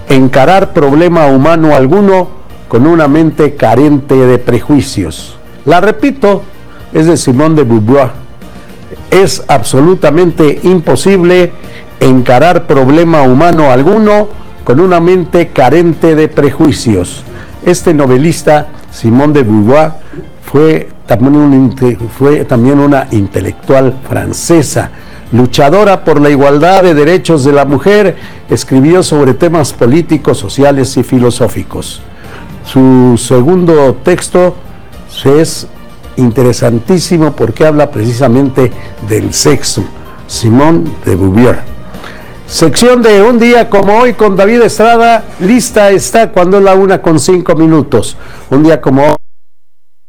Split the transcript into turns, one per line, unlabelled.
encarar problema humano alguno con una mente carente de prejuicios. La repito, es de Simone de Beauvoir. Es absolutamente imposible encarar problema humano alguno con una mente carente de prejuicios. Este novelista, Simone de Beauvoir, fue también una intelectual francesa, luchadora por la igualdad de derechos de la mujer. Escribió sobre temas políticos, sociales y filosóficos. Su segundo texto es interesantísimo porque habla precisamente del sexo. Simone de Beauvoir. Sección de Un día como hoy con David Estrada. Lista está cuando es la 1:05. Un día como hoy.